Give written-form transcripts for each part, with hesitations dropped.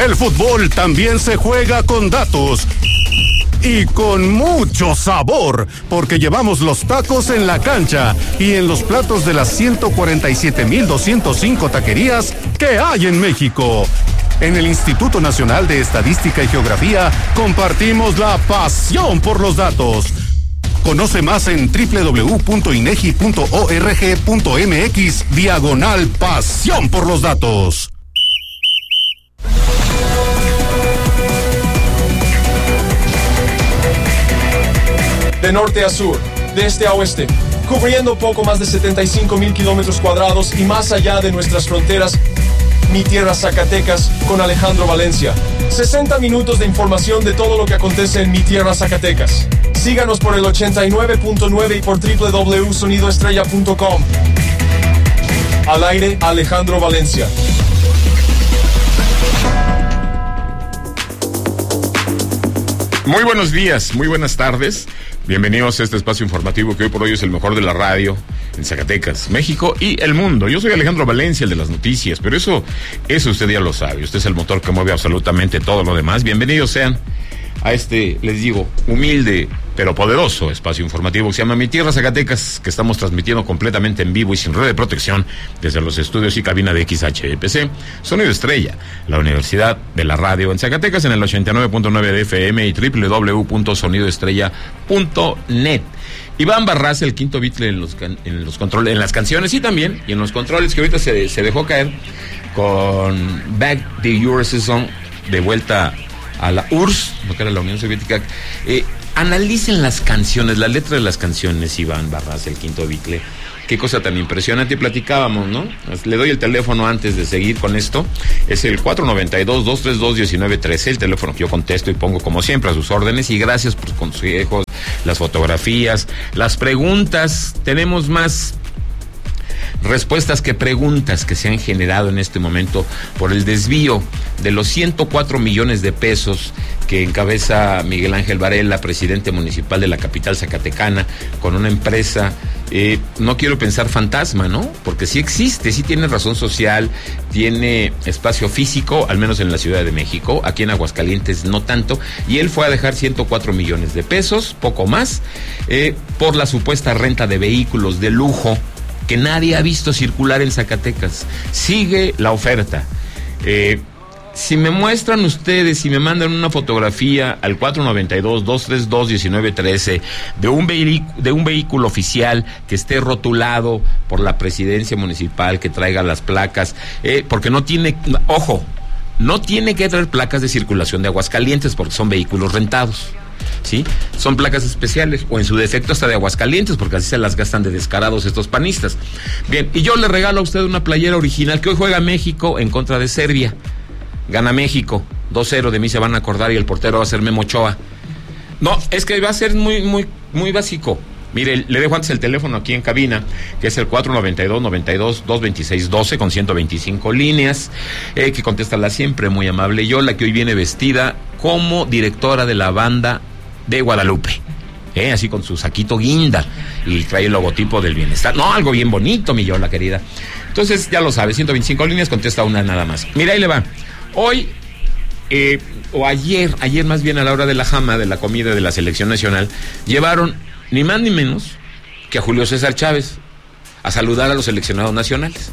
El fútbol también se juega con datos. Y con mucho sabor, porque llevamos los tacos en la cancha y en los platos de las 147,205 taquerías que hay en México. En el Instituto Nacional de Estadística y Geografía compartimos la pasión por los datos. Conoce más en www.inegi.org.mx/pasión por los datos. De norte a sur, de este a oeste, cubriendo poco más de 75,000 kilómetros cuadrados y más allá de nuestras fronteras, Mi Tierra Zacatecas con Alejandro Valencia. 60 minutos de información de todo lo que acontece en Mi Tierra Zacatecas. Síganos por el 89.9 y por www.sonidoestrella.com. Al aire, Alejandro Valencia. Muy buenos días, muy buenas tardes. Bienvenidos a este espacio informativo que hoy por hoy es el mejor de la radio en Zacatecas, México y el mundo. Yo soy Alejandro Valencia, el de las noticias, pero eso usted ya lo sabe. Usted es el motor que mueve absolutamente todo lo demás. Bienvenidos sean a este, les digo, humilde pero poderoso espacio informativo que se llama Mi Tierra Zacatecas, que estamos transmitiendo completamente en vivo y sin red de protección desde los estudios y cabina de XHPC, Sonido Estrella, la Universidad de la Radio en Zacatecas, en el 89.9 de FM y www.sonidoestrella.net. Iván Barras, el quinto Beatle en los controles, en las canciones y también, y en los controles, que ahorita se dejó caer con Back the URSS, de vuelta a la URSS, lo que era la Unión Soviética. Analicen las canciones, la letra de las canciones, Iván Barras, el quinto Beatle. Qué cosa tan impresionante. Platicábamos, ¿no? Le doy el teléfono antes de seguir con esto. Es el 492-232-1913, el teléfono que yo contesto y pongo como siempre a sus órdenes. Y gracias por sus consejos, las fotografías, las preguntas. Tenemos más respuestas que preguntas que se han generado en este momento por el desvío de los 104 millones de pesos que encabeza Miguel Ángel Varela, presidente municipal de la capital zacatecana, con una empresa, no quiero pensar fantasma, ¿no? Porque sí existe, sí tiene razón social, tiene espacio físico, al menos en la Ciudad de México, aquí en Aguascalientes no tanto, y él fue a dejar 104 millones de pesos, poco más, por la supuesta renta de vehículos de lujo que nadie ha visto circular en Zacatecas. Sigue la oferta. Si me muestran ustedes, si me mandan una fotografía al 492-232-1913 de un vehículo oficial que esté rotulado por la presidencia municipal, que traiga las placas, porque no tiene, ojo, no tiene que traer placas de circulación de Aguascalientes porque son vehículos rentados. ¿Sí? Son placas especiales, o en su defecto hasta de Aguascalientes, porque así se las gastan de descarados estos panistas. Bien, y yo le regalo a usted una playera original que hoy juega México en contra de Serbia. Gana México, 2-0, de mí se van a acordar, y el portero va a ser Memo Ochoa. No, es que va a ser muy, muy, muy básico. Mire, le dejo antes el teléfono aquí en cabina, que es el 492-92-226-12, con 125 líneas, que contesta la siempre muy amable Yola, que hoy viene vestida como directora de la banda de Guadalupe, así con su saquito guinda, y trae el logotipo del bienestar. No, algo bien bonito, mi Yola querida. Entonces, ya lo sabe, 125 líneas, contesta una nada más. Mira, ahí le va. Hoy, o ayer más bien, a la hora de la jama, de la comida de la selección nacional, llevaron ni más ni menos que a Julio César Chávez a saludar a los seleccionados nacionales.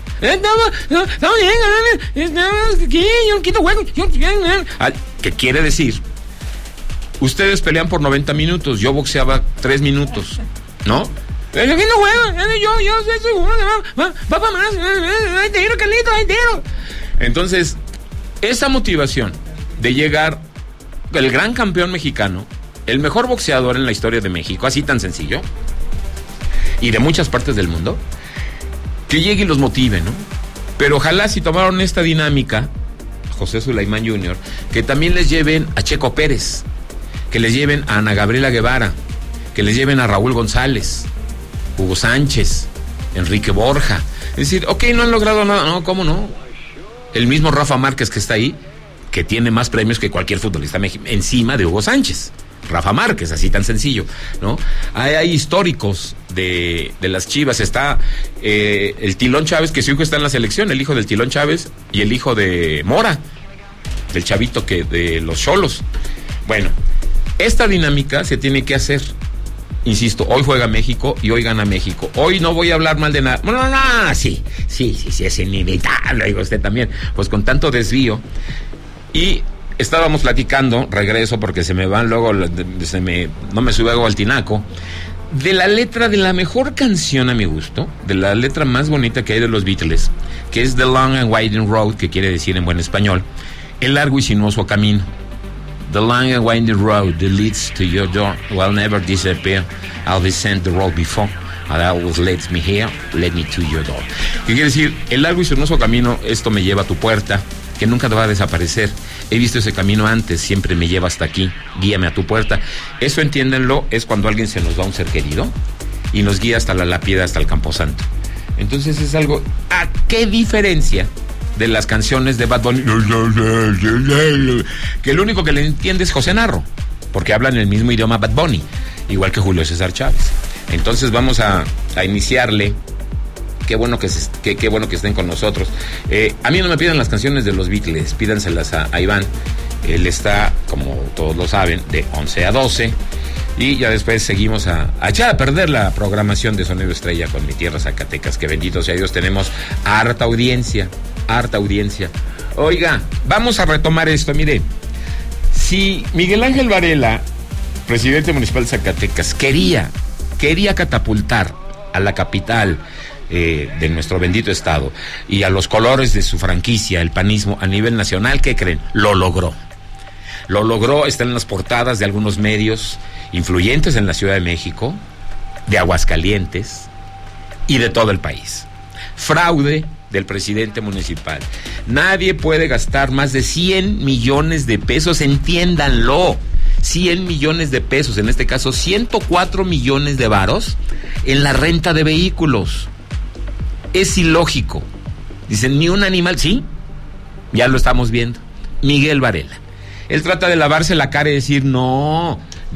¿Qué quiere decir? Ustedes pelean por 90 minutos, yo boxeaba 3 minutos, ¿no? Yo soy seguro que va para más. Hay tiro, Carlito, hay tiro. Entonces, esa motivación de llegar el gran campeón mexicano, el mejor boxeador en la historia de México, así tan sencillo, y de muchas partes del mundo, que llegue y los motive, ¿no? Pero ojalá, si tomaron esta dinámica, José Sulaimán Jr., que también les lleven a Checo Pérez, que les lleven a Ana Gabriela Guevara, que les lleven a Raúl González, Hugo Sánchez, Enrique Borja. Es decir, ok, no han logrado nada, no, ¿cómo no? El mismo Rafa Márquez que está ahí, que tiene más premios que cualquier futbolista encima de Hugo Sánchez. Rafa Márquez, así tan sencillo, ¿no? Hay históricos de las Chivas. Está el Tilón Chávez, que su hijo está en la selección, el hijo del Tilón Chávez y el hijo de Mora. del chavito de los cholos. Bueno, esta dinámica se tiene que hacer. Insisto, hoy juega México y hoy gana México. Hoy no voy a hablar mal de nada. Bueno, no, sí, es inevitable, digo usted también. Pues con tanto desvío. Y estábamos platicando, regreso porque se me van luego, no me sube algo al tinaco, de la letra de la mejor canción a mi gusto, de la letra más bonita que hay de los Beatles, que es The Long and Winding Road, que quiere decir en buen español, el largo y sinuoso camino. The long and winding road that leads to your door will never disappear. I'll descend the road before, and that was leads me here, led me to your door. ¿Qué quiere decir? El largo y sinuoso camino, esto me lleva a tu puerta, que nunca te va a desaparecer. He visto ese camino antes, siempre me lleva hasta aquí, guíame a tu puerta. Eso, entiéndenlo, es cuando alguien se nos da un ser querido y nos guía hasta la lápida, hasta el camposanto. Entonces es algo, ¿a qué diferencia de las canciones de Bad Bunny? Que el único que le entiende es José Narro, porque hablan el mismo idioma Bad Bunny, igual que Julio César Chávez. Entonces vamos a iniciarle. Qué bueno que estén con nosotros. A mí no me pidan las canciones de los Beatles, pídanselas a Iván. Él está, como todos lo saben, de 11 a 12. Y ya después seguimos a echar a perder la programación de Sonido Estrella con Mi Tierra Zacatecas, que bendito sea Dios, tenemos harta audiencia. Oiga, vamos a retomar esto, mire. Si Miguel Ángel Varela, presidente municipal de Zacatecas, quería catapultar a la capital de nuestro bendito estado y a los colores de su franquicia, el panismo, a nivel nacional, ¿qué creen? Lo logró, está en las portadas de algunos medios influyentes en la Ciudad de México, de Aguascalientes y de todo el país. Fraude del presidente municipal. Nadie puede gastar más de 100 millones de pesos, entiéndanlo. 100 millones de pesos, en este caso 104 millones de varos en la renta de vehículos. Es ilógico. Dicen, ni un animal, sí, ya lo estamos viendo. Miguel Varela. Él trata de lavarse la cara y decir, no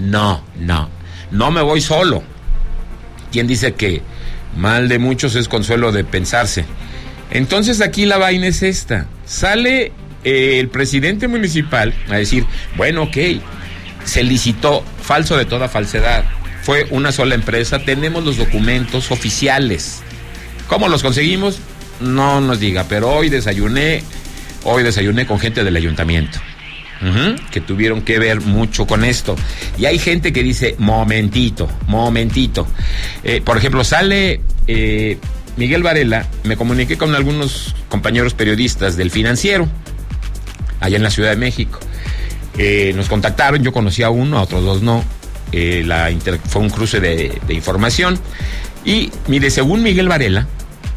me voy solo. ¿Quién dice que mal de muchos es consuelo de pensarse? Entonces aquí la vaina es esta. Sale el presidente municipal a decir, bueno, ok, se licitó, falso de toda falsedad. Fue una sola empresa, tenemos los documentos oficiales. ¿Cómo los conseguimos? No nos diga, pero hoy desayuné con gente del ayuntamiento, que tuvieron que ver mucho con esto. Y hay gente que dice, momentito. Por ejemplo, sale Miguel Varela, me comuniqué con algunos compañeros periodistas del Financiero, allá en la Ciudad de México. Nos contactaron, yo conocí a uno, a otros dos no. Fue un cruce de información. Y mire, según Miguel Varela,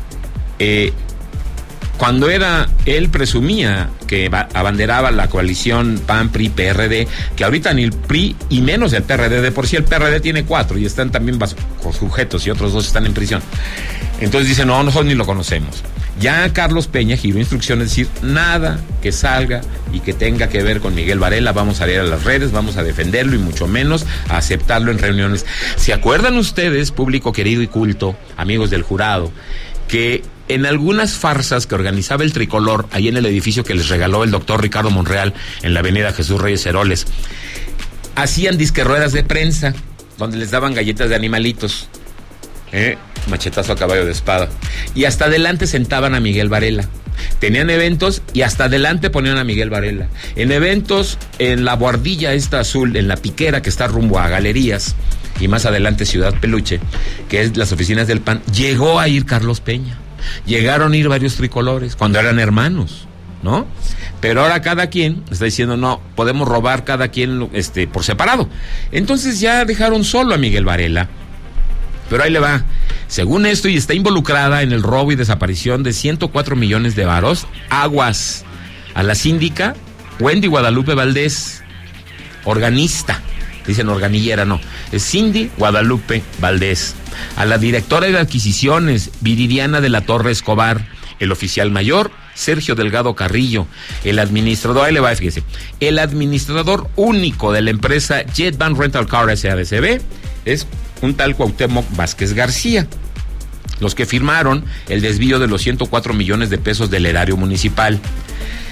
cuando él presumía que abanderaba la coalición PAN, PRI, PRD, que ahorita ni el PRI y menos el PRD, de por sí el PRD tiene 4 y están también bajo sujetos y otros 2 están en prisión. Entonces dice, no, nosotros ni lo conocemos. Ya Carlos Peña giró instrucciones, es decir, nada que salga y que tenga que ver con Miguel Varela, vamos a ir a las redes, vamos a defenderlo y mucho menos a aceptarlo en reuniones. ¿Se acuerdan ustedes, público querido y culto, amigos del jurado, que en algunas farsas que organizaba el Tricolor, ahí en el edificio que les regaló el doctor Ricardo Monreal, en la avenida Jesús Reyes Heroles, hacían disque ruedas de prensa, donde les daban galletas de animalitos, machetazo a caballo de espada, y hasta adelante sentaban a Miguel Varela? Tenían eventos y hasta adelante ponían a Miguel Varela. En eventos, en la buhardilla esta azul, en la piquera que está rumbo a Galerías, y más adelante Ciudad Peluche, que es las oficinas del PAN, llegó a ir Carlos Peña. Llegaron a ir varios tricolores, cuando eran hermanos, ¿no? Pero ahora cada quien está diciendo, no, podemos robar cada quien por separado. Entonces ya dejaron solo a Miguel Varela. Pero ahí le va. Según esto, y está involucrada en el robo y desaparición de 104 millones de varos, aguas a la síndica Wendy Guadalupe Valdés, organista. Dicen organillera, no. Es Cindy Guadalupe Valdés. A la directora de adquisiciones, Viridiana de la Torre Escobar. El oficial mayor, Sergio Delgado Carrillo. El administrador, ahí le va, fíjese. El administrador único de la empresa Jet Van Rental Car SADCB es un tal Cuauhtémoc Vázquez García. Los que firmaron el desvío de los 104 millones de pesos del erario municipal.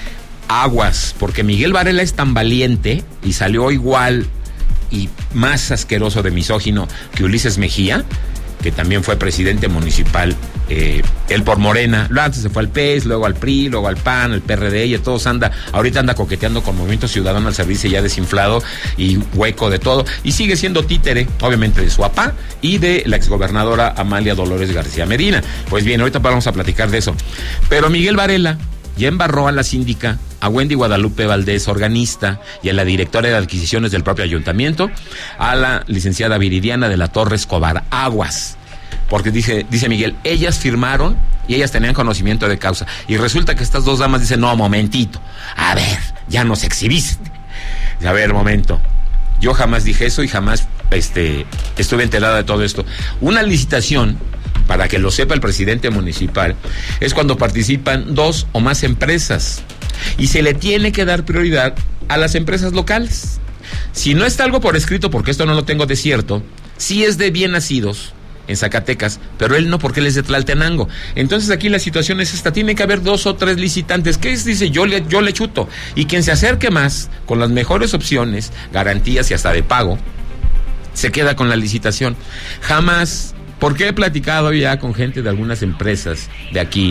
aguas, porque Miguel Varela es tan valiente y salió igual y más asqueroso de misógino que Ulises Mejía, que también fue presidente municipal, él por Morena, antes se fue al PES, luego al PRI, luego al PAN, al PRD, y todos ahorita anda coqueteando con Movimiento Ciudadano al servicio, ya desinflado y hueco de todo, y sigue siendo títere, obviamente, de su papá y de la exgobernadora Amalia Dolores García Medina. Pues bien, ahorita vamos a platicar de eso. Pero Miguel Varela ya embarró a la síndica, a Wendy Guadalupe Valdés, organista, y a la directora de adquisiciones del propio ayuntamiento, a la licenciada Viridiana de la Torre Escobar Aguas. Porque dice Miguel, ellas firmaron y ellas tenían conocimiento de causa. Y resulta que estas dos damas dicen, no, momentito, a ver, ya nos exhibiste. A ver, momento. Yo jamás dije eso y jamás estuve enterada de todo esto. Una licitación, para que lo sepa el presidente municipal, es cuando participan 2 o más empresas y se le tiene que dar prioridad a las empresas locales. Si no está algo por escrito, porque esto no lo tengo de cierto, sí es de bien nacidos en Zacatecas, pero él no, porque él es de Tlaltenango. Entonces aquí la situación es esta, tiene que haber 2 o 3 licitantes. ¿Qué es? Dice, yo le chuto, y quien se acerque más con las mejores opciones, garantías y hasta de pago, se queda con la licitación. Jamás, porque he platicado ya con gente de algunas empresas de aquí,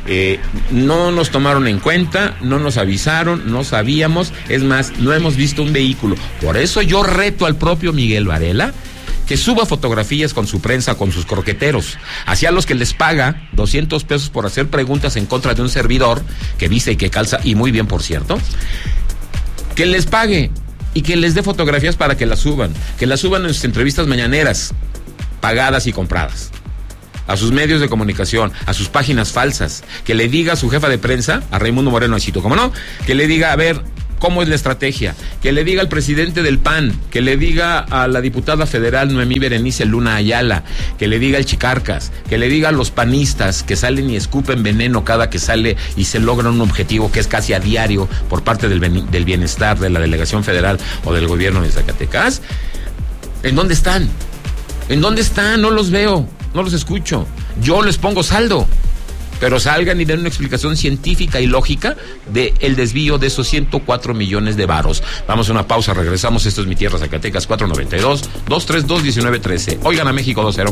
no nos tomaron en cuenta, no nos avisaron, no sabíamos, es más, no hemos visto un vehículo. Por eso yo reto al propio Miguel Varela que suba fotografías con su prensa, con sus croqueteros, hacia los que les paga 200 pesos por hacer preguntas en contra de un servidor que viste y que calza, y muy bien, por cierto, que les pague y que les dé fotografías para que las suban en sus entrevistas mañaneras, pagadas y compradas, a sus medios de comunicación, a sus páginas falsas, que le diga a su jefa de prensa, a Raimundo Moreno Ancito, ¿cómo no? Que le diga, a ver, ¿cómo es la estrategia? Que le diga al presidente del PAN, que le diga a la diputada federal Noemí Berenice Luna Ayala, que le diga al Chicarcas, que le diga a los panistas que salen y escupen veneno cada que sale y se logra un objetivo que es casi a diario por parte del bienestar de la delegación federal o del gobierno de Zacatecas. ¿En dónde están? ¿En dónde están? No los veo, no los escucho. Yo les pongo saldo, pero salgan y den una explicación científica y lógica de el desvío de esos 104 millones de varos. Vamos a una pausa, regresamos. Esto es Mi Tierra Zacatecas, 492-232-1913. Oigan a México 2-0.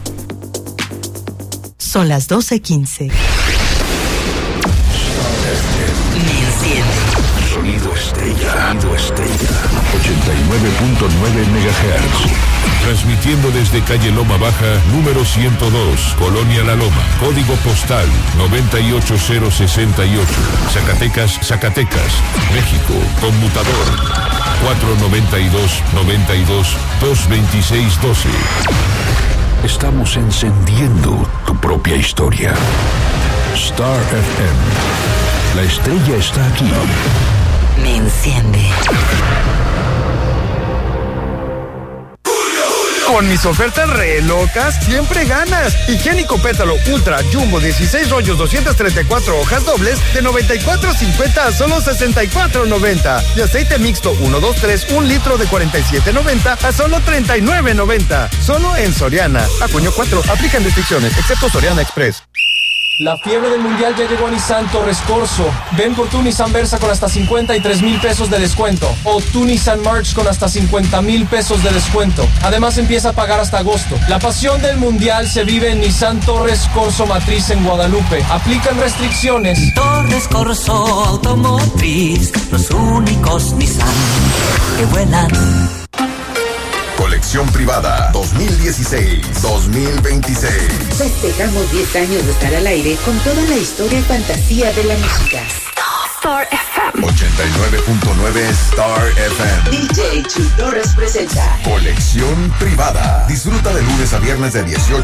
Son las 12:15. Me enciende. Sonido Estrella. 89.9 MHz. Transmitiendo desde calle Loma Baja, número 102, Colonia La Loma, código postal 98068, Zacatecas, México, conmutador 492-92-226-12. Estamos encendiendo tu propia historia. Star FM. La estrella está aquí. Me enciende. Con mis ofertas re locas, siempre ganas. Higiénico Pétalo Ultra Jumbo 16 rollos 234 hojas dobles de $94.50 a solo $64.90. Y aceite mixto 1, 2, 3, 1 litro de $47.90 a solo $39.90. Solo en Soriana. A junio 4, aplican restricciones, excepto Soriana Express. La fiebre del mundial ya llegó a Nissan Torres Corso. Ven por tu Nissan Versa con hasta 53,000 pesos de descuento. O tu Nissan March con hasta 50,000 pesos de descuento. Además empieza a pagar hasta agosto. La pasión del mundial se vive en Nissan Torres Corso Matriz en Guadalupe. Aplican restricciones. Torres Corso Automotriz, los únicos Nissan que vuelan. Colección privada 2016-2026. Festejamos 10 años de estar al aire con toda la historia y fantasía de la música. Star FM 89.9 Star FM. DJ Chu Torres presenta Colección privada. Disfruta de lunes a viernes de 18